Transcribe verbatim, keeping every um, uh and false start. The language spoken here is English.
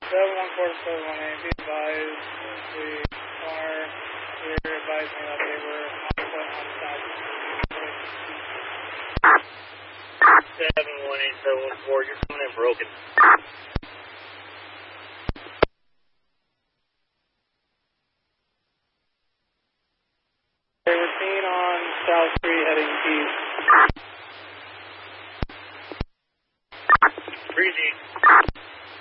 seven one four seven one eight, be advised, the car, they're advising that they were on foot on south. seven one eight seven one four, you're coming in broken. They were seen on South Street heading east.